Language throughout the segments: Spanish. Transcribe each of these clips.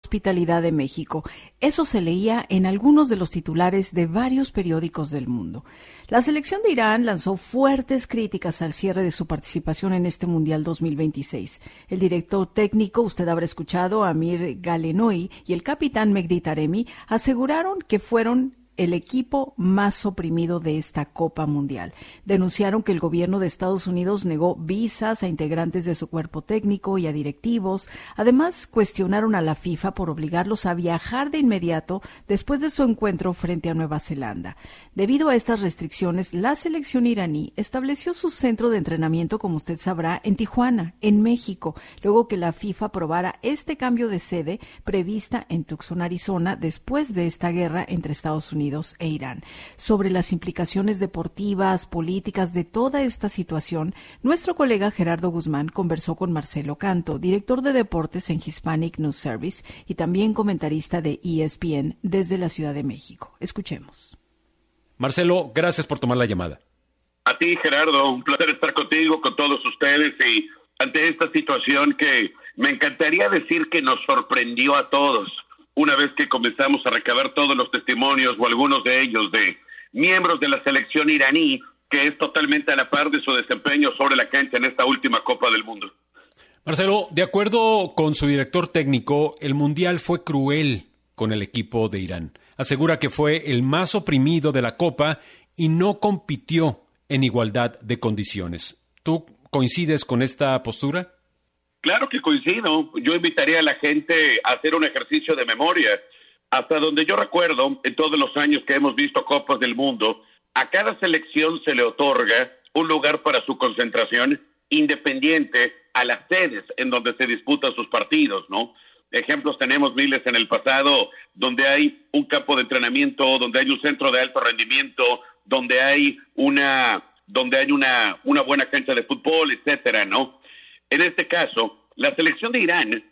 hospitalidad de México. Eso se leía en algunos de los titulares de varios periódicos del mundo. La selección de Irán lanzó fuertes críticas al cierre de su participación en este Mundial 2026. El director técnico, usted habrá escuchado, Amir Galenoy, y el capitán Mehdi Taremi aseguraron que fueron el equipo más oprimido de esta Copa Mundial. Denunciaron que el gobierno de Estados Unidos negó visas a integrantes de su cuerpo técnico y a directivos. Además, cuestionaron a la FIFA por obligarlos a viajar de inmediato después de su encuentro frente a Nueva Zelanda. Debido a estas restricciones, la selección iraní estableció su centro de entrenamiento, como usted sabrá, en Tijuana, en México, luego que la FIFA aprobara este cambio de sede prevista en Tucson, Arizona, después de esta guerra entre Estados Unidos e Irán. Sobre las implicaciones deportivas, políticas de toda esta situación, nuestro colega Gerardo Guzmán conversó con Marcelo Canto, director de deportes en Hispanic News Service y también comentarista de ESPN desde la Ciudad de México. Escuchemos. Marcelo, gracias por tomar la llamada. A ti, Gerardo, un placer estar contigo, con todos ustedes y ante esta situación que me encantaría decir que nos sorprendió a todos. Una vez que comenzamos a recabar todos los testimonios o algunos de ellos de miembros de la selección iraní, que es totalmente a la par de su desempeño sobre la cancha en esta última Copa del Mundo. Marcelo, de acuerdo con su director técnico, el Mundial fue cruel con el equipo de Irán. Asegura que fue el más oprimido de la Copa y no compitió en igualdad de condiciones. ¿Tú coincides con esta postura? Claro que coincido. Yo invitaría a la gente a hacer un ejercicio de memoria. Hasta donde yo recuerdo, en todos los años que hemos visto Copas del Mundo, a cada selección se le otorga un lugar para su concentración independiente a las sedes en donde se disputan sus partidos, ¿no? Ejemplos tenemos miles en el pasado, donde hay un campo de entrenamiento, donde hay un centro de alto rendimiento, donde hay una buena cancha de fútbol, etcétera, ¿no? En este caso, la selección de Irán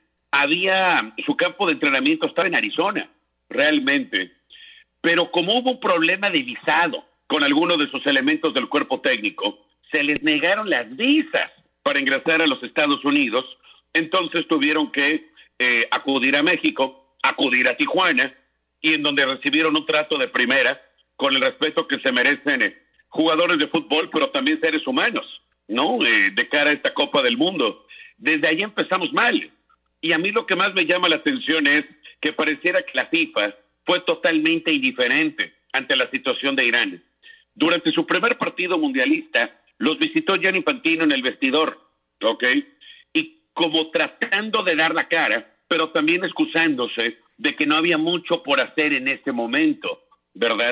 su campo de entrenamiento estaba en Arizona, realmente. Pero como hubo un problema de visado con algunos de sus elementos del cuerpo técnico, se les negaron las visas para ingresar a los Estados Unidos, entonces tuvieron que acudir a México, acudir a Tijuana, y en donde recibieron un trato de primera, con el respeto que se merecen jugadores de fútbol, pero también seres humanos, ¿no? De cara a esta Copa del Mundo. Desde ahí empezamos mal. Y a mí lo que más me llama la atención es que pareciera que la FIFA fue totalmente indiferente ante la situación de Irán. Durante su primer partido mundialista, los visitó Gianni Infantino en el vestidor, ¿ok? Y como tratando de dar la cara, pero también excusándose de que no había mucho por hacer en ese momento, ¿verdad?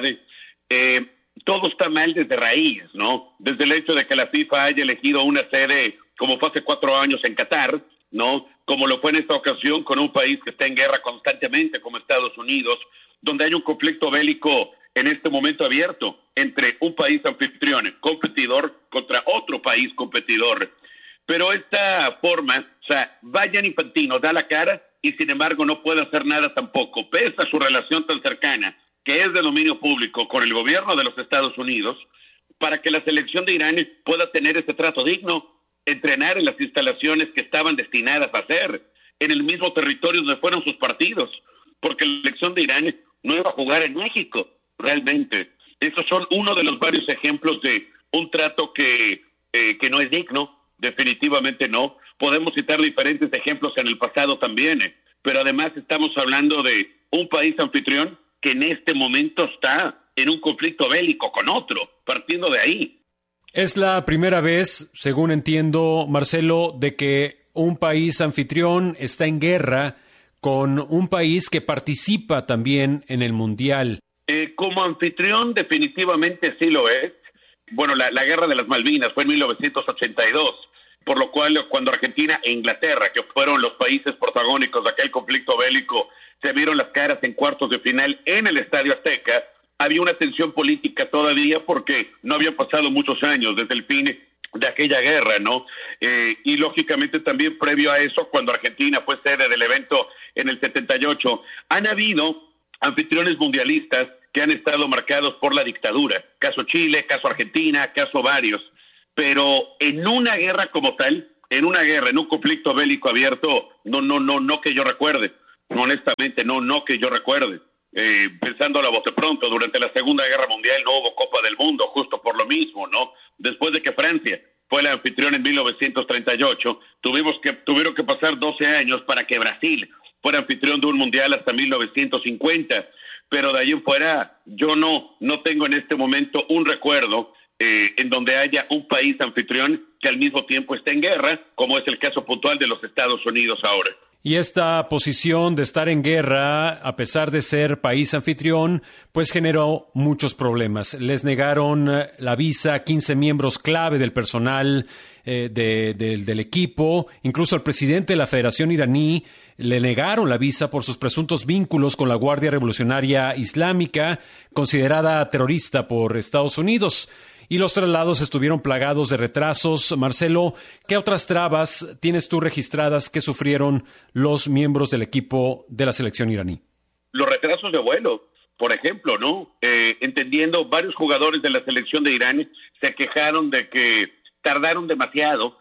Todo está mal desde raíz, ¿no? Desde el hecho de que la FIFA haya elegido una sede, como fue hace 4 años en Qatar, ¿no? Como lo fue en esta ocasión con un país que está en guerra constantemente como Estados Unidos, donde hay un conflicto bélico en este momento abierto entre un país anfitrión, competidor, contra otro país competidor. Pero esta forma, o sea, Gianni Infantino da la cara y sin embargo no puede hacer nada tampoco, pese a su relación tan cercana, que es de dominio público con el gobierno de los Estados Unidos, para que la selección de Irán pueda tener ese trato digno, entrenar en las instalaciones que estaban destinadas a hacer, en el mismo territorio donde fueron sus partidos, porque la selección de Irán no iba a jugar en México, realmente. Esos son uno de los varios ejemplos de un trato que no es digno, definitivamente no. Podemos citar diferentes ejemplos en el pasado también, pero además estamos hablando de un país anfitrión que en este momento está en un conflicto bélico con otro, partiendo de ahí. Es la primera vez, según entiendo, Marcelo, de que un país anfitrión está en guerra con un país que participa también en el Mundial. Como anfitrión definitivamente sí lo es. Bueno, la guerra de las Malvinas fue en 1982, por lo cual cuando Argentina e Inglaterra, que fueron los países protagónicos de aquel conflicto bélico, se vieron las caras en cuartos de final en el Estadio Azteca, había una tensión política todavía porque no habían pasado muchos años desde el fin de aquella guerra, ¿no? Y lógicamente también previo a eso, cuando Argentina fue sede del evento en el 78, han habido anfitriones mundialistas que han estado marcados por la dictadura, caso Chile, caso Argentina, caso varios, pero en una guerra como tal, en un conflicto bélico abierto, no que yo recuerde. Honestamente, no que yo recuerde. Pensándolo a bote pronto, durante la Segunda Guerra Mundial no hubo Copa del Mundo, justo por lo mismo, ¿no? Después de que Francia fue la anfitrión en 1938, tuvieron que pasar 12 años para que Brasil fuera anfitrión de un mundial hasta 1950, pero de ahí en fuera yo no tengo en este momento un recuerdo en donde haya un país anfitrión que al mismo tiempo esté en guerra, como es el caso puntual de los Estados Unidos ahora. Y esta posición de estar en guerra, a pesar de ser país anfitrión, pues generó muchos problemas. Les negaron la visa a 15 miembros clave del personal del equipo. Incluso al presidente de la Federación iraní le negaron la visa por sus presuntos vínculos con la Guardia Revolucionaria Islámica, considerada terrorista por Estados Unidos. Y los traslados estuvieron plagados de retrasos. Marcelo, ¿qué otras trabas tienes tú registradas que sufrieron los miembros del equipo de la selección iraní? Los retrasos de vuelo, por ejemplo, ¿no? Entendiendo, varios jugadores de la selección de Irán se quejaron de que tardaban demasiado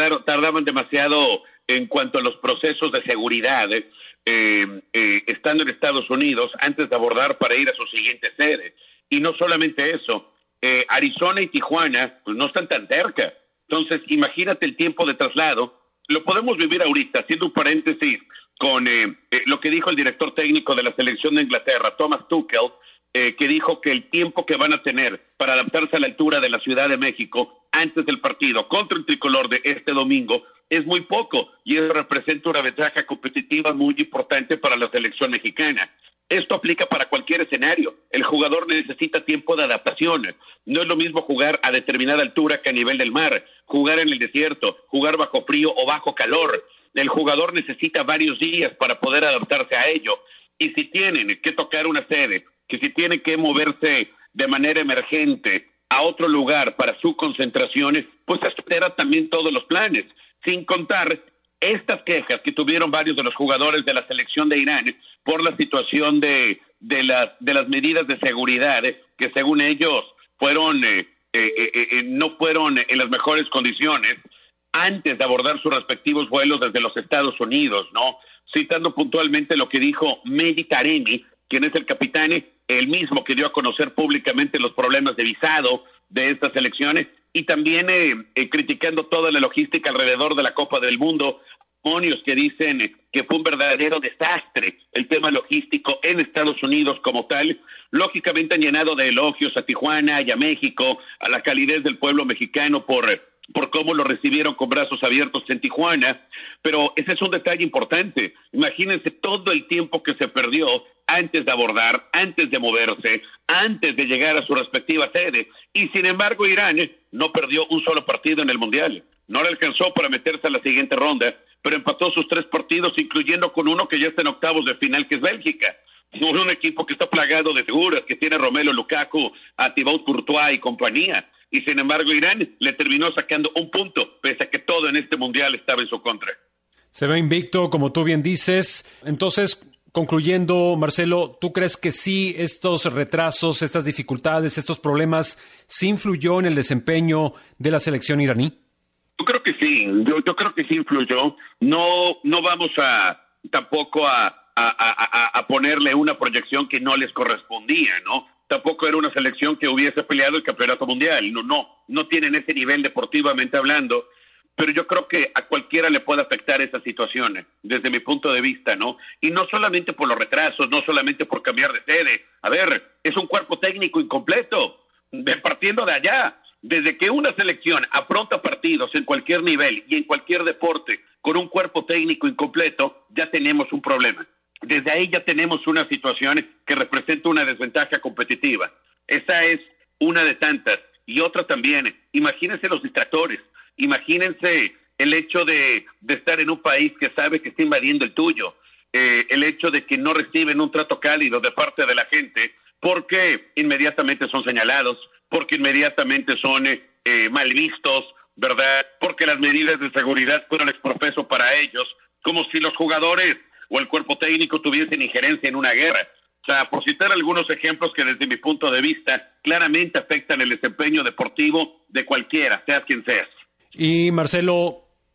en cuanto a los procesos de seguridad, estando en Estados Unidos antes de abordar para ir a su siguiente sede. Y no solamente eso, Arizona y Tijuana pues no están tan cerca. Entonces, imagínate el tiempo de traslado. Lo podemos vivir ahorita, haciendo un paréntesis con lo que dijo el director técnico de la selección de Inglaterra, Thomas Tuchel, que dijo que el tiempo que van a tener para adaptarse a la altura de la Ciudad de México antes del partido contra el tricolor de este domingo es muy poco, y eso representa una ventaja competitiva muy importante para la selección mexicana. Esto aplica para cualquier escenario. El jugador necesita tiempo de adaptación. No es lo mismo jugar a determinada altura que a nivel del mar, jugar en el desierto, jugar bajo frío o bajo calor. El jugador necesita varios días para poder adaptarse a ello. Y si tienen que tocar una sede, que si tienen que moverse de manera emergente a otro lugar para su concentración, pues esto altera también todos los planes. Sin contar estas quejas que tuvieron varios de los jugadores de la selección de Irán por la situación de las medidas de seguridad, que según ellos no fueron en las mejores condiciones antes de abordar sus respectivos vuelos desde los Estados Unidos, ¿no? Citando puntualmente lo que dijo Mehdi Taremi, quien es el capitán, el mismo que dio a conocer públicamente los problemas de visado de estas elecciones, y también criticando toda la logística alrededor de la Copa del Mundo, que dicen que fue un verdadero desastre el tema logístico en Estados Unidos como tal. Lógicamente han llenado de elogios a Tijuana y a México, a la calidez del pueblo mexicano por cómo lo recibieron con brazos abiertos en Tijuana, pero ese es un detalle importante. Imagínense todo el tiempo que se perdió antes de abordar, antes de moverse, antes de llegar a su respectiva sede, y sin embargo Irán no perdió un solo partido en el Mundial. No le alcanzó para meterse a la siguiente ronda, pero empató sus 3 partidos, incluyendo con uno que ya está en octavos de final, que es Bélgica. Un equipo que está plagado de figuras, que tiene a Romelu Lukaku, a Thibaut Courtois y compañía. Y sin embargo Irán le terminó sacando un punto, pese a que todo en este Mundial estaba en su contra. Se ve invicto, como tú bien dices. Entonces, concluyendo, Marcelo, ¿tú crees que sí estos retrasos, estas dificultades, estos problemas, sí influyó en el desempeño de la selección iraní? Yo creo que sí, yo creo que sí influyó. No vamos tampoco a ponerle una proyección que no les correspondía, ¿no? Tampoco era una selección que hubiese peleado el campeonato mundial. No tienen ese nivel deportivamente hablando, pero yo creo que a cualquiera le puede afectar esa situación, desde mi punto de vista, ¿no? Y no solamente por los retrasos, no solamente por cambiar de sede. A ver, es un cuerpo técnico incompleto, partiendo de allá. Desde que una selección afronta partidos en cualquier nivel y en cualquier deporte con un cuerpo técnico incompleto, ya tenemos un problema. Desde ahí ya tenemos una situación que representa una desventaja competitiva. Esa es una de tantas. Y otra también, imagínense los distractores, imagínense el hecho de estar en un país que sabe que está invadiendo el tuyo, el hecho de que no reciben un trato cálido de parte de la gente, porque inmediatamente son señalados, porque inmediatamente son mal vistos, ¿verdad? Porque las medidas de seguridad fueron exprofeso para ellos, como si los jugadores o el cuerpo técnico tuviesen injerencia en una guerra. O sea, por citar algunos ejemplos que desde mi punto de vista claramente afectan el desempeño deportivo de cualquiera, seas quien seas. Y Marcelo,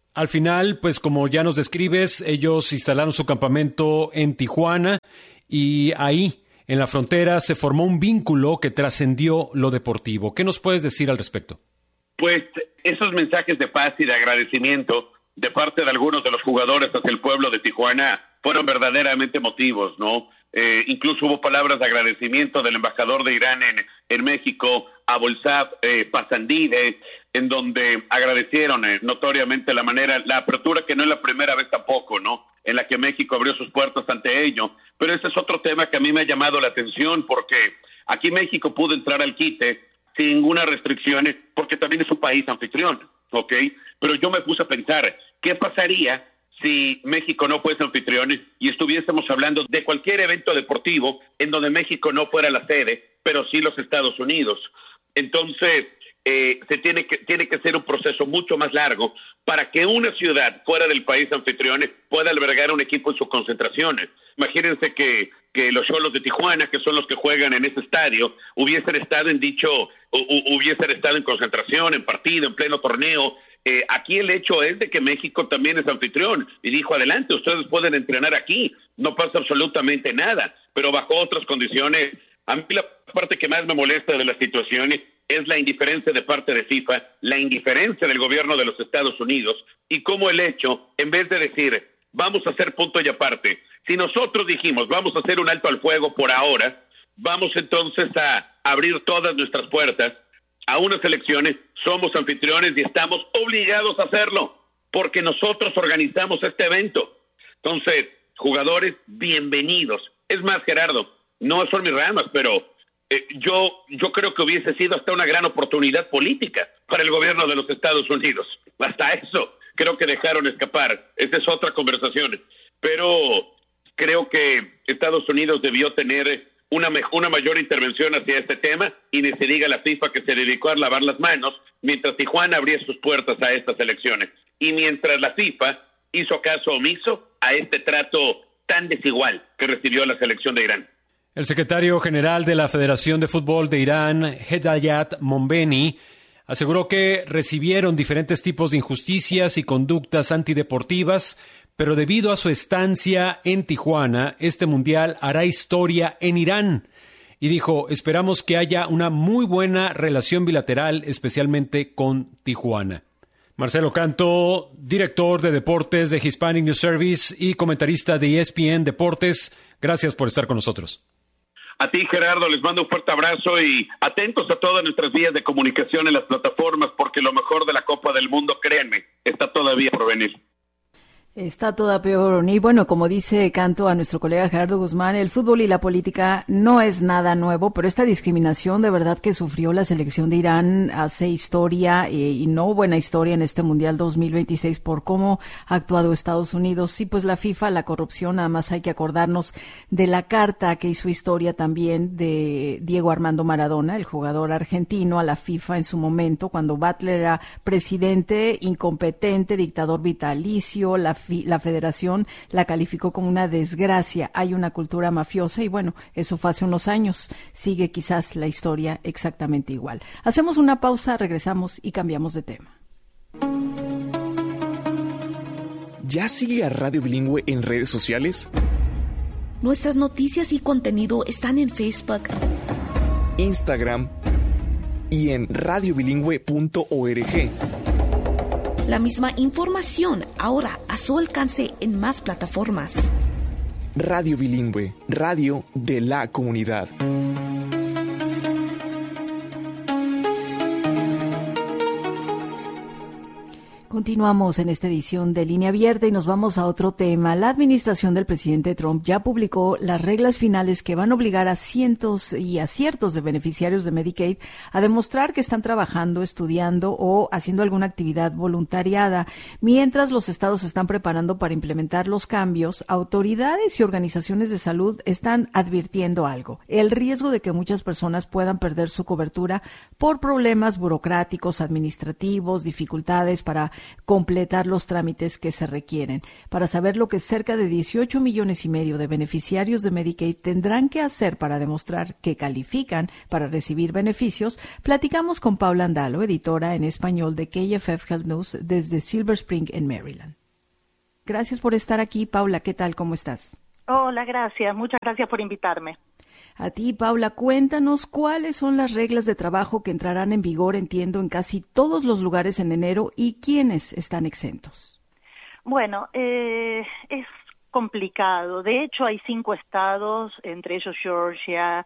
Al final, pues como ya nos describes, ellos instalaron su campamento en Tijuana y ahí, en la frontera, se formó un vínculo que trascendió lo deportivo. ¿Qué nos puedes decir al respecto? Pues esos mensajes de paz y de agradecimiento de parte de algunos de los jugadores hacia el pueblo de Tijuana fueron verdaderamente emotivos, ¿no? Incluso hubo palabras de agradecimiento del embajador de Irán en México, Abolsab Pasandide, en donde agradecieron notoriamente la apertura, que no es la primera vez tampoco, ¿no?, en la que México abrió sus puertas ante ello. Pero ese es otro tema que a mí me ha llamado la atención, porque aquí México pudo entrar al quite sin ninguna restricción, porque también es un país anfitrión, ¿ok? Pero yo me puse a pensar, ¿qué pasaría si México no fuese anfitrión y estuviésemos hablando de cualquier evento deportivo en donde México no fuera la sede, pero sí los Estados Unidos? Entonces, tiene que ser un proceso mucho más largo para que una ciudad fuera del país anfitrión pueda albergar un equipo en sus concentraciones. Imagínense que los Xolos de Tijuana, que son los que juegan en ese estadio, hubiesen estado en concentración, en partido, en pleno torneo. Aquí el hecho es de que México también es anfitrión y dijo, adelante, ustedes pueden entrenar aquí, no pasa absolutamente nada, pero bajo otras condiciones. A mí la parte que más me molesta de la situación es la indiferencia de parte de FIFA, la indiferencia del gobierno de los Estados Unidos, y cómo el hecho, en vez de decir, vamos a hacer punto y aparte, si nosotros dijimos, vamos a hacer un alto al fuego por ahora, vamos entonces a abrir todas nuestras puertas a unas elecciones, somos anfitriones y estamos obligados a hacerlo, porque nosotros organizamos este evento. Entonces, jugadores, bienvenidos. Es más, Gerardo, no son mis ramas, pero yo creo que hubiese sido hasta una gran oportunidad política para el gobierno de los Estados Unidos. Hasta eso creo que dejaron escapar. Esa es otra conversación. Pero creo que Estados Unidos debió tener una mayor intervención hacia este tema, y ni se diga la FIFA, que se dedicó a lavar las manos mientras Tijuana abría sus puertas a estas elecciones. Y mientras la FIFA hizo caso omiso a este trato tan desigual que recibió la selección de Irán. El secretario general de la Federación de Fútbol de Irán, Hedayat Monbeni, aseguró que recibieron diferentes tipos de injusticias y conductas antideportivas, pero debido a su estancia en Tijuana, este mundial hará historia en Irán. Y dijo, esperamos que haya una muy buena relación bilateral, especialmente con Tijuana. Marcelo Canto, director de deportes de Hispanic News Service y comentarista de ESPN Deportes, gracias por estar con nosotros. A ti, Gerardo, les mando un fuerte abrazo y atentos a todas nuestras vías de comunicación en las plataformas, porque lo mejor de la Copa del Mundo, créanme, está todavía por venir. Está toda peor. Y bueno, como dice Canto a nuestro colega Gerardo Guzmán, el fútbol y la política no es nada nuevo, pero esta discriminación de verdad que sufrió la selección de Irán hace historia y no buena historia en este Mundial 2026 por cómo ha actuado Estados Unidos. Y pues la FIFA, la corrupción, nada más hay que acordarnos de la carta que hizo historia también de Diego Armando Maradona, el jugador argentino, a la FIFA en su momento, cuando Butler era presidente, incompetente, dictador vitalicio. La federación la calificó como una desgracia. Hay una cultura mafiosa y bueno, eso fue hace unos años. Sigue quizás la historia exactamente igual. Hacemos una pausa, regresamos y cambiamos de tema. ¿Ya sigue a Radio Bilingüe en redes sociales? Nuestras noticias y contenido están en Facebook, Instagram y en radiobilingüe.org. La misma información ahora a su alcance en más plataformas. Radio Bilingüe, radio de la comunidad. Continuamos en esta edición de Línea Abierta y nos vamos a otro tema. La administración del presidente Trump ya publicó las reglas finales que van a obligar a cientos y a ciertos de beneficiarios de Medicaid a demostrar que están trabajando, estudiando o haciendo alguna actividad voluntariada. Mientras los estados se están preparando para implementar los cambios, autoridades y organizaciones de salud están advirtiendo algo: el riesgo de que muchas personas puedan perder su cobertura por problemas burocráticos, administrativos, dificultades para completar los trámites que se requieren. Para saber lo que cerca de 18 millones y medio de beneficiarios de Medicaid tendrán que hacer para demostrar que califican para recibir beneficios, platicamos con Paula Andalo, editora en español de KFF Health News desde Silver Spring en Maryland. Gracias por estar aquí, Paula. ¿Qué tal? ¿Cómo estás? Hola, gracias. Muchas gracias por invitarme. A ti, Paula, cuéntanos cuáles son las reglas de trabajo que entrarán en vigor, entiendo, en casi todos los lugares en enero y quiénes están exentos. Bueno, es complicado. De hecho, hay 5 estados, entre ellos Georgia,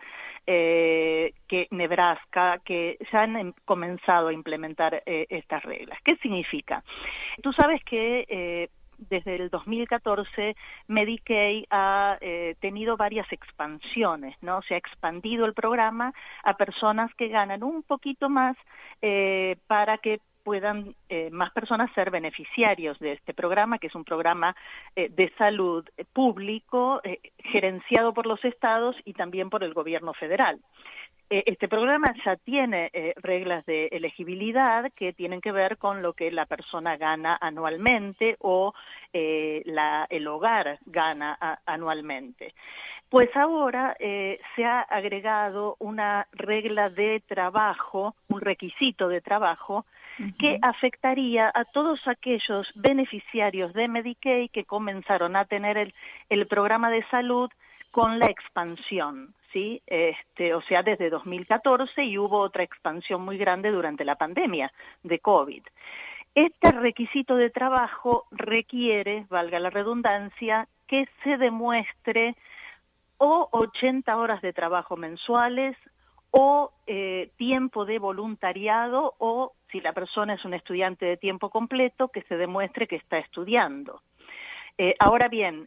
Nebraska, que ya han comenzado a implementar estas reglas. ¿Qué significa? Tú sabes que desde el 2014 Medicaid ha tenido varias expansiones, ¿no? Se ha expandido el programa a personas que ganan un poquito más para que puedan más personas ser beneficiarios de este programa, que es un programa de salud público gerenciado por los estados y también por el gobierno federal. Este programa ya tiene reglas de elegibilidad que tienen que ver con lo que la persona gana anualmente o el hogar gana anualmente. Pues ahora se ha agregado una regla de trabajo, un requisito de trabajo, que afectaría a todos aquellos beneficiarios de Medicaid que comenzaron a tener el programa de salud con la expansión, ¿sí? O sea, desde 2014 y hubo otra expansión muy grande durante la pandemia de COVID. Este requisito de trabajo requiere, valga la redundancia, que se demuestre o 80 horas de trabajo mensuales o tiempo de voluntariado o, si la persona es un estudiante de tiempo completo, que se demuestre que está estudiando. Ahora bien,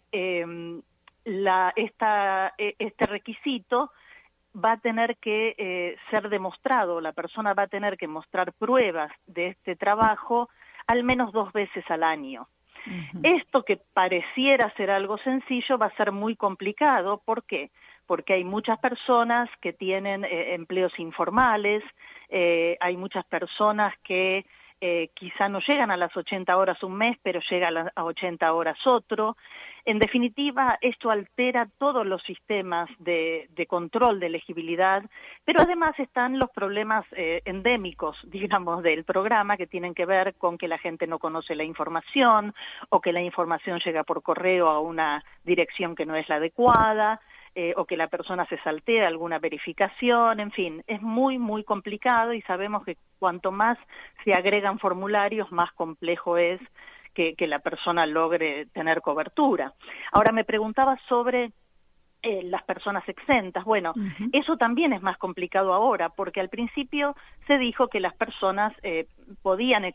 este requisito va a tener que ser demostrado, la persona va a tener que mostrar pruebas de este trabajo al menos 2 veces al año. Uh-huh. Esto que pareciera ser algo sencillo va a ser muy complicado. ¿Por qué? Porque hay muchas personas que tienen empleos informales, hay muchas personas que quizá no llegan a las 80 horas un mes, pero llegan a 80 horas otro. En definitiva, esto altera todos los sistemas de control de elegibilidad, pero además están los problemas endémicos, digamos, del programa, que tienen que ver con que la gente no conoce la información o que la información llega por correo a una dirección que no es la adecuada, o que la persona se saltea alguna verificación. En fin, es muy, muy complicado y sabemos que cuanto más se agregan formularios, más complejo es que la persona logre tener cobertura. Ahora me preguntaba sobre las personas exentas. Bueno, eso también es más complicado ahora, porque al principio se dijo que las personas podían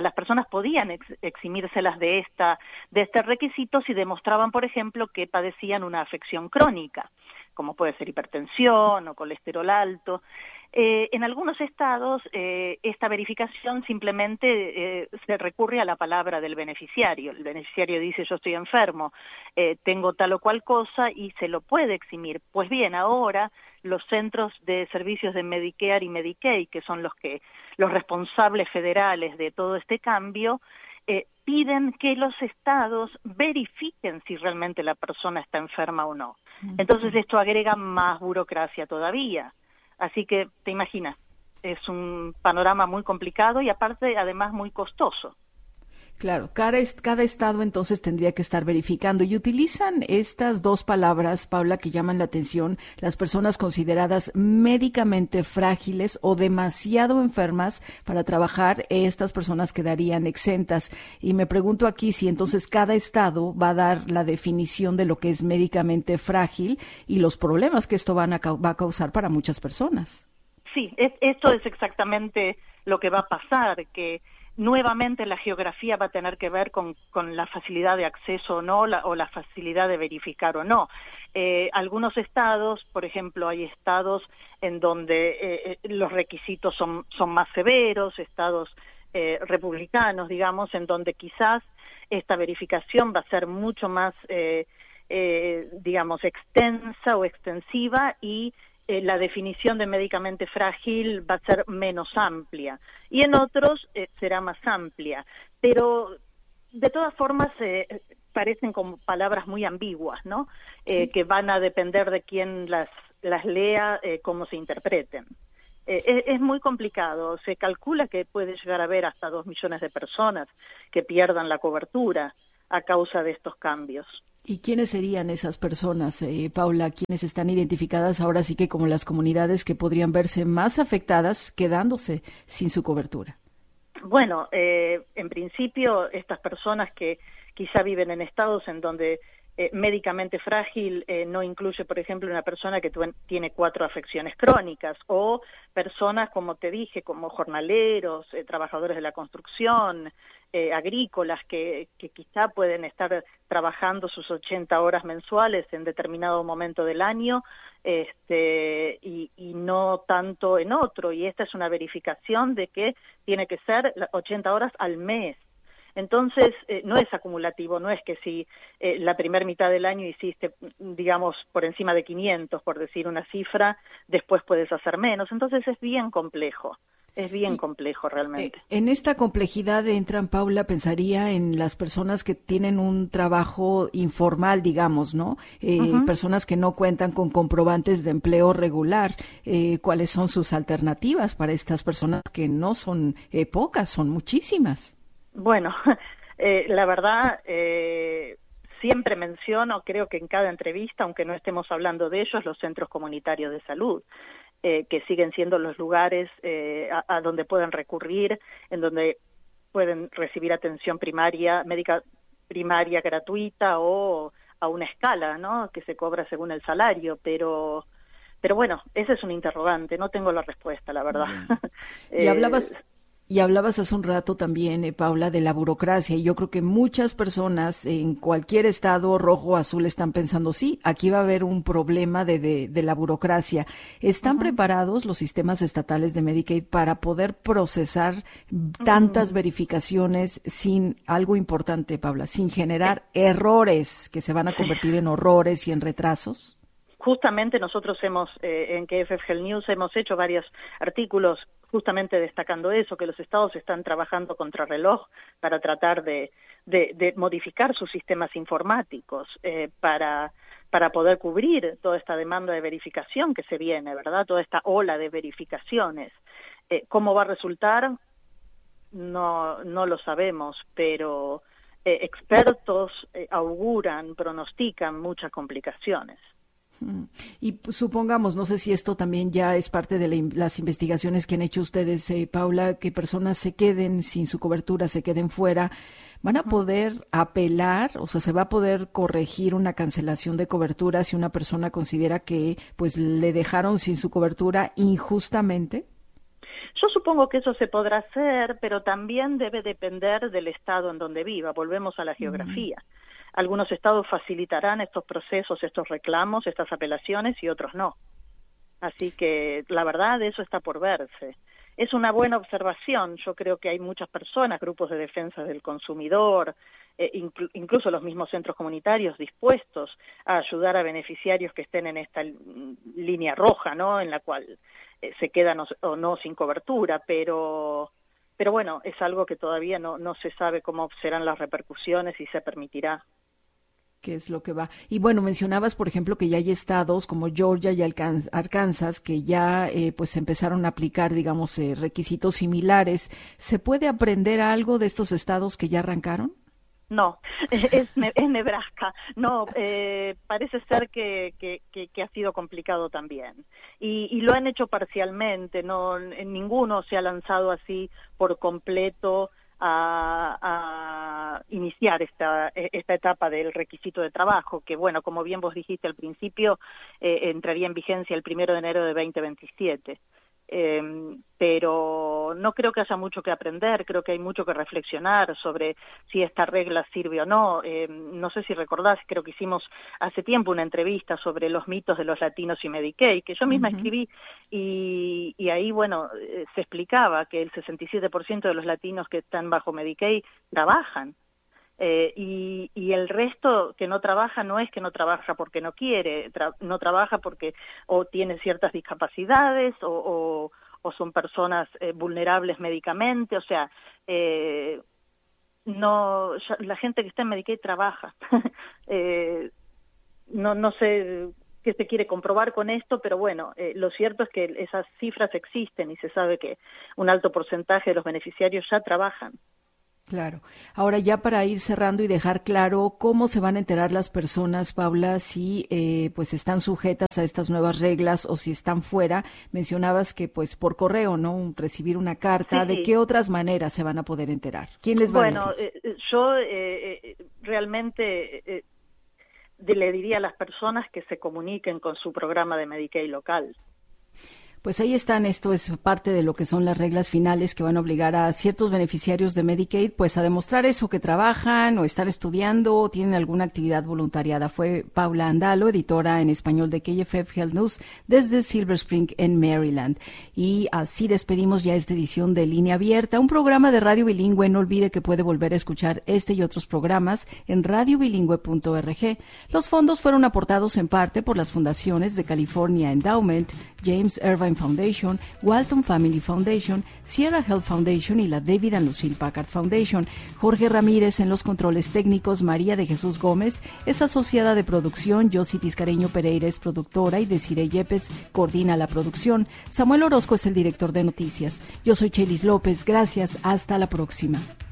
eximírselas de este requisito si demostraban, por ejemplo, que padecían una afección crónica, como puede ser hipertensión o colesterol alto. En algunos estados esta verificación simplemente se recurre a la palabra del beneficiario. El beneficiario dice: yo estoy enfermo, tengo tal o cual cosa, y se lo puede eximir. Pues bien, ahora los centros de servicios de Medicare y Medicaid, que son los responsables federales de todo este cambio, piden que los estados verifiquen si realmente la persona está enferma o no. Entonces esto agrega más burocracia todavía. Así que te imaginas, es un panorama muy complicado y aparte, además, muy costoso. Claro, cada estado entonces tendría que estar verificando. Y utilizan estas 2 palabras, Paula, que llaman la atención: las personas consideradas médicamente frágiles o demasiado enfermas para trabajar. Estas personas quedarían exentas. Y me pregunto aquí si entonces cada estado va a dar la definición de lo que es médicamente frágil y los problemas que esto va a causar para muchas personas. Sí, esto es exactamente lo que va a pasar, que nuevamente la geografía va a tener que ver con la facilidad de acceso o no, o la facilidad de verificar o no. Algunos estados, por ejemplo, hay estados en donde los requisitos son más severos, estados republicanos, digamos, en donde quizás esta verificación va a ser mucho más, digamos, extensa o extensiva, y la definición de médicamente frágil va a ser menos amplia y en otros será más amplia, pero de todas formas parecen como palabras muy ambiguas, ¿no? Sí. Que van a depender de quién las lea, cómo se interpreten. Es muy complicado, se calcula que puede llegar a haber hasta 2 millones de personas que pierdan la cobertura a causa de estos cambios. ¿Y quiénes serían esas personas, Paula, quienes están identificadas ahora sí que como las comunidades que podrían verse más afectadas quedándose sin su cobertura? Bueno, en principio estas personas que quizá viven en estados en donde médicamente frágil no incluye, por ejemplo, una persona que tiene 4 afecciones crónicas o personas, como te dije, como jornaleros, trabajadores de la construcción, agrícolas que quizá pueden estar trabajando sus 80 horas mensuales en determinado momento del año y no tanto en otro. Y esta es una verificación de que tiene que ser 80 horas al mes. Entonces, no es acumulativo, no es que si la primera mitad del año hiciste, digamos, por encima de 500, por decir una cifra, después puedes hacer menos. Entonces, es bien complejo. Es bien complejo realmente. En esta complejidad entran, Paula, pensaría en las personas que tienen un trabajo informal, digamos, ¿no? Personas que no cuentan con comprobantes de empleo regular. ¿Cuáles son sus alternativas para estas personas que no son pocas, son muchísimas? Bueno, la verdad, siempre menciono, creo que en cada entrevista, aunque no estemos hablando de ellos, los centros comunitarios de salud. Que siguen siendo los lugares a donde pueden recurrir, en donde pueden recibir atención médica primaria gratuita o a una escala, ¿no? Que se cobra según el salario, pero bueno, ese es un interrogante, no tengo la respuesta, la verdad. Y hablabas hace un rato también, Paula, de la burocracia, y yo creo que muchas personas en cualquier estado, rojo o azul, están pensando, sí, aquí va a haber un problema de la burocracia. ¿Están preparados los sistemas estatales de Medicaid para poder procesar tantas verificaciones sin algo importante, Paula, sin generar errores que se van a convertir en horrores y en retrasos? Justamente nosotros en KFF Health News hemos hecho varios artículos justamente destacando eso, que los estados están trabajando contrarreloj para tratar de modificar sus sistemas informáticos para poder cubrir toda esta demanda de verificación que se viene, ¿verdad? Toda esta ola de verificaciones. ¿Cómo va a resultar? No lo sabemos, pero expertos auguran, pronostican muchas complicaciones. Y supongamos, no sé si esto también ya es parte de las investigaciones que han hecho ustedes, Paula, que personas se queden sin su cobertura, se queden fuera, ¿van a poder apelar? O sea, ¿se va a poder corregir una cancelación de cobertura si una persona considera que pues le dejaron sin su cobertura injustamente? Yo supongo que eso se podrá hacer, pero también debe depender del estado en donde viva. Volvemos a la geografía. Algunos estados facilitarán estos procesos, estos reclamos, estas apelaciones y otros no. Así que la verdad eso está por verse. Es una buena observación. Yo creo que hay muchas personas, grupos de defensa del consumidor, incluso los mismos centros comunitarios dispuestos a ayudar a beneficiarios que estén en esta línea roja, ¿no? En la cual se quedan o no sin cobertura, pero bueno, es algo que todavía no se sabe cómo serán las repercusiones y se permitirá. ¿Qué es lo que va? Y bueno, mencionabas, por ejemplo, que ya hay estados como Georgia y Arkansas que ya pues empezaron a aplicar, digamos, requisitos similares. ¿Se puede aprender algo de estos estados que ya arrancaron? No, es Nebraska. No, parece ser que ha sido complicado también. Y lo han hecho parcialmente, no, en ninguno se ha lanzado así por completo a iniciar esta etapa del requisito de trabajo, que bueno, como bien vos dijiste al principio, entraría en vigencia el 1 de enero de 2027. Pero no creo que haya mucho que aprender, creo que hay mucho que reflexionar sobre si esta regla sirve o no. No sé si recordás, creo que hicimos hace tiempo una entrevista sobre los mitos de los latinos y Medicaid, que yo misma escribí, y ahí, bueno, se explicaba que el 67% de los latinos que están bajo Medicaid trabajan, Y el resto que no trabaja no es que no trabaja porque no quiere, no trabaja porque o tiene ciertas discapacidades o son personas vulnerables médicamente, o sea, no, la gente que está en Medicaid trabaja. No sé qué se quiere comprobar con esto, pero bueno, lo cierto es que esas cifras existen y se sabe que un alto porcentaje de los beneficiarios ya trabajan. Claro. Ahora ya para ir cerrando y dejar claro cómo se van a enterar las personas, Paula, si pues están sujetas a estas nuevas reglas o si están fuera. Mencionabas que pues por correo, ¿no? Recibir una carta. Sí. ¿De qué otras maneras se van a poder enterar? ¿Quién les va a decir? Bueno, yo realmente le diría a las personas que se comuniquen con su programa de Medicaid local. Pues ahí están, esto es parte de lo que son las reglas finales que van a obligar a ciertos beneficiarios de Medicaid pues a demostrar eso, que trabajan o están estudiando o tienen alguna actividad voluntariada. Fue Paula Andalo, editora en español de KFF Health News desde Silver Spring en Maryland. Y así despedimos ya esta edición de Línea Abierta, un programa de radio bilingüe. No olvide que puede volver a escuchar este y otros programas en radiobilingüe.org. Los fondos fueron aportados en parte por las fundaciones de California Endowment, James Irvine Foundation, Walton Family Foundation, Sierra Health Foundation y la David and Lucille Packard Foundation. Jorge Ramírez en los controles técnicos, María de Jesús Gómez es asociada de producción, Yossi Tiscareño Pereira es productora y Desiree Yepes coordina la producción. Samuel Orozco es el director de noticias. Yo soy Chelis López, gracias, hasta la próxima.